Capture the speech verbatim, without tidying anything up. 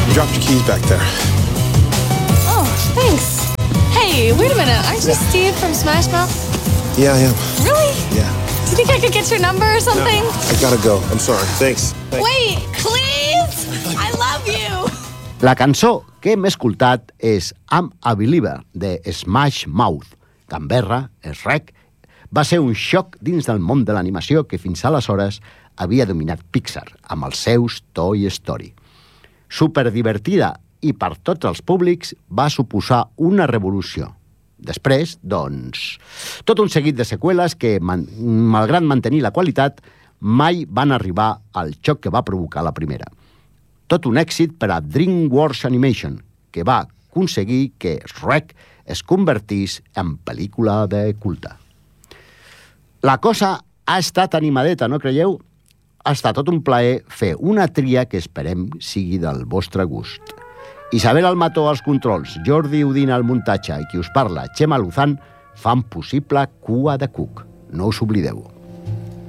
You dropped your keys back there. Oh, thanks. Hey, wait a minute. Aren't you Steve from Smash Mouth? Yeah, I am. Really? Yeah. Do you think I could get your number or something? No, I gotta go. I'm sorry. Thanks. Thanks. Wait, please? I love you. La cançó que hem escoltat és I'm a Believer, de Smash Mouth. Canberra, Shrek, va ser un xoc dins del món de l'animació que fins aleshores havia dominat Pixar amb els seus Toy Story. Superdivertida i per tots els públics, va suposar una revolució. Després, doncs, tot un seguit de seqüeles que, man, malgrat mantenir la qualitat, mai van arribar al xoc que va provocar la primera. Tot un èxit per a DreamWorks Animation, que va aconseguir que Shrek es convertís en pel·lícula de culte. La cosa ha estat animadeta, no creieu? Ha estat tot un plaer fer una tria que esperem sigui del vostre gust. Isabel Almató als controls, Jordi Udina al muntatge i qui us parla, Txema Luzán, fan possible Cua de Cuc. No us oblideu.